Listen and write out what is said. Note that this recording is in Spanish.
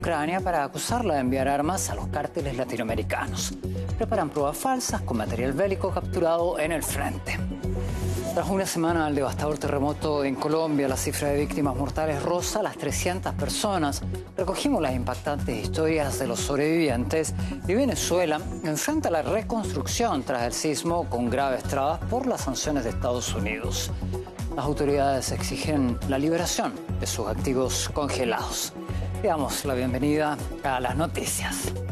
Ucrania para acusarla de enviar armas a los cárteles latinoamericanos. Preparan pruebas falsas con material bélico capturado en el frente. Tras una semana del devastador terremoto en Colombia, la cifra de víctimas mortales roza las 300 personas. Recogimos las impactantes historias de los sobrevivientes y Venezuela enfrenta la reconstrucción tras el sismo con graves trabas por las sanciones de Estados Unidos. Las autoridades exigen la liberación de sus activos congelados. Le damos la bienvenida a las noticias.